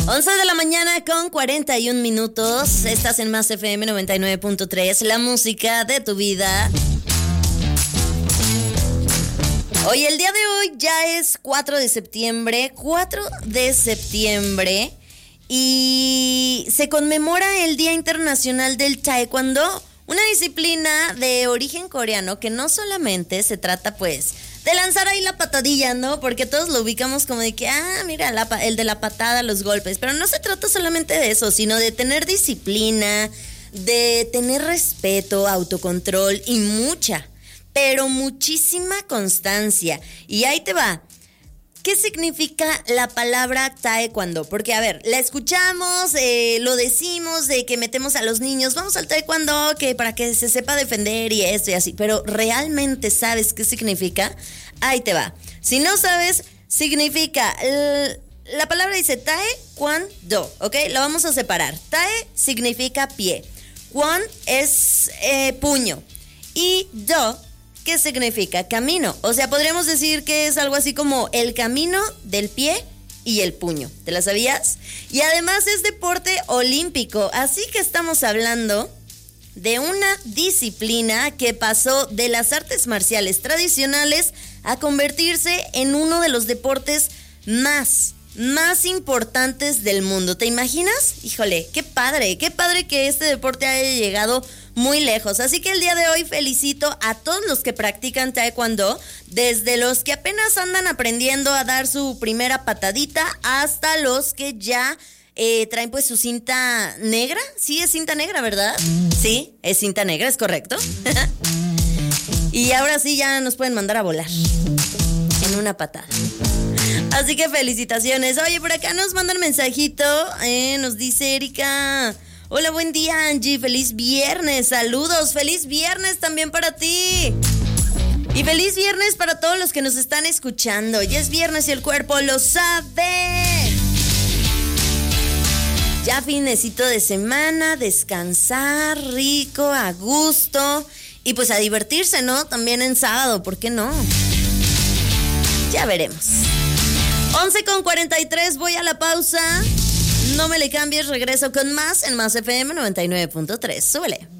11 de la mañana con 41 minutos. Estás en Más FM 99.3, la música de tu vida. Hoy, el día de hoy ya es 4 de septiembre. 4 de septiembre. Y se conmemora el Día Internacional del Taekwondo, una disciplina de origen coreano que no solamente se trata, pues, de lanzar ahí la patadilla, ¿no? Porque todos lo ubicamos como de que, mira, el de la patada, los golpes. Pero no se trata solamente de eso, sino de tener disciplina, de tener respeto, autocontrol y pero muchísima constancia. Y ahí te va. ¿Qué significa la palabra taekwondo? Porque, a ver, la escuchamos, lo decimos de que metemos a los niños, vamos al taekwondo, que para que se sepa defender y esto y así. Pero, ¿realmente sabes qué significa? Ahí te va. Si no sabes, significa... la palabra dice taekwondo, ¿ok? Lo vamos a separar. Tae significa pie. Kwon es puño. Y do, ¿qué significa? Camino. O sea, podríamos decir que es algo así como el camino del pie y el puño. ¿Te la sabías? Y además es deporte olímpico. Así que estamos hablando de una disciplina que pasó de las artes marciales tradicionales a convertirse en uno de los deportes más importantes del mundo. ¿Te imaginas? Híjole, qué padre que este deporte haya llegado muy lejos. Así que el día de hoy felicito a todos los que practican taekwondo, desde los que apenas andan aprendiendo a dar su primera patadita hasta los que ya traen pues su cinta negra. Sí, es cinta negra, ¿verdad? Sí, es cinta negra, es correcto. Y ahora sí ya nos pueden mandar a volar en una patada. Así que felicitaciones. Oye, por acá nos mandan mensajito, nos dice Erika: hola, buen día, Angie, feliz viernes, saludos, feliz viernes también para ti. Y feliz viernes para todos los que nos están escuchando. Ya es viernes y el cuerpo lo sabe. Ya finecito de semana, descansar rico, a gusto. Y pues a divertirse, ¿no? También en sábado, ¿por qué no? Ya veremos. 11:43, voy a la pausa. No me le cambies, regreso con más en Más FM 99.3. Súbele.